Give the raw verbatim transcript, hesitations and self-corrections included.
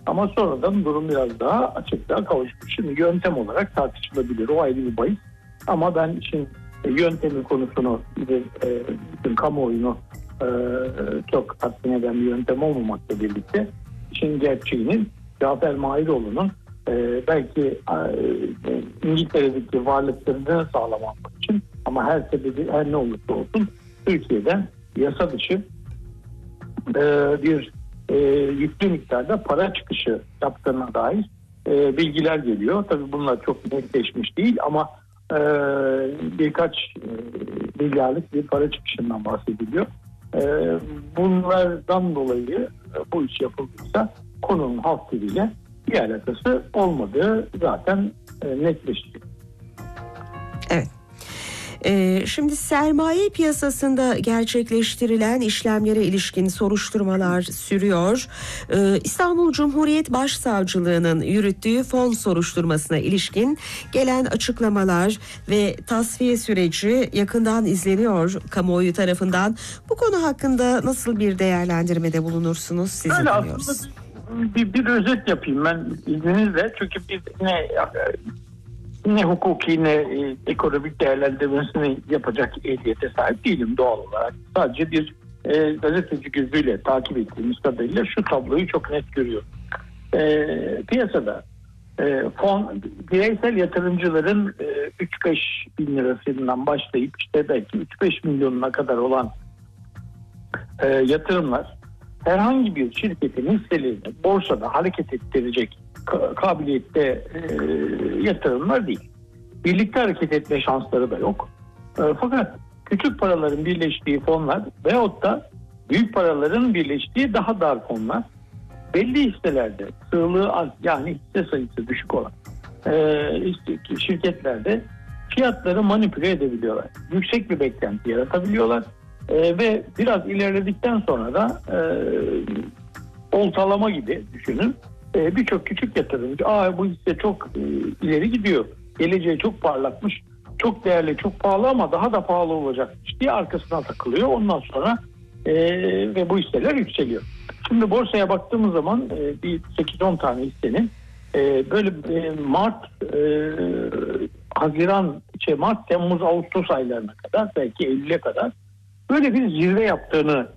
Ama sonradan durum biraz daha açıklığa kavuşmuş. Şimdi yöntem olarak tartışılabilir. O ayrı bir bahis. Ama ben şimdi yöntemi konusunu, bütün kamuoyunu çok tatmin eden bir yöntem olmamakla birlikte işin gerçeğinin Cafer Mahiroğlu'nun belki İngiltere'deki varlıklarını sağlamak için ama her sebebi her ne olursa olsun Türkiye'den yasa dışı bir yüklü miktarda para çıkışı yaptığına dair bilgiler geliyor. Tabii bunlar çok netleşmiş değil ama birkaç milyarlık bir para çıkışından bahsediliyor. Bunlardan dolayı bu iş yapıldıysa konunun halk diliyle bir alakası olmadığı zaten netleşti. Evet. Ee, şimdi sermaye piyasasında gerçekleştirilen işlemlere ilişkin soruşturmalar sürüyor. Ee, İstanbul Cumhuriyet Başsavcılığı'nın yürüttüğü fon soruşturmasına ilişkin gelen açıklamalar ve tasfiye süreci yakından izleniyor kamuoyu tarafından. Bu konu hakkında nasıl bir değerlendirmede bulunursunuz? Sizi Öyle dinliyoruz. aslında bir, bir özet yapayım ben izninizle. Çünkü biz ne ne hukuki ne e, ekonomik değerlendirmesini yapacak ehliyete sahip değilim doğal olarak. Sadece bir e, gazeteci gözüyle takip ettiğimiz kadarıyla şu tabloyu çok net görüyoruz. E, piyasada e, fon bireysel yatırımcıların e, üç beş bin lirasından başlayıp işte belki üç beş milyonuna kadar olan e, yatırımlar herhangi bir şirketin hisselerini borsada hareket ettirecek kabiliyette e, yatırımlar değil. Birlikte hareket etme şansları da yok. E, fakat küçük paraların birleştiği fonlar veyahut da büyük paraların birleştiği daha dar fonlar belli hisselerde sığlığı az yani hisse sayısı düşük olan e, şirketlerde fiyatları manipüle edebiliyorlar. Yüksek bir beklenti yaratabiliyorlar e, ve biraz ilerledikten sonra da e, oltalama gibi düşünün. Ee, birçok küçük yatırımcı aa bu hisse çok e, ileri gidiyor, geleceği çok parlakmış, çok değerli, çok pahalı ama daha da pahalı olacakmış diye arkasına takılıyor. Ondan sonra e, ve bu hisseler yükseliyor. Şimdi borsaya baktığımız zaman e, bir sekiz on tane hissenin e, böyle e, Mart e, Haziran şey Mart Temmuz Ağustos aylarına kadar belki Eylül'e kadar böyle bir zirve yaptığını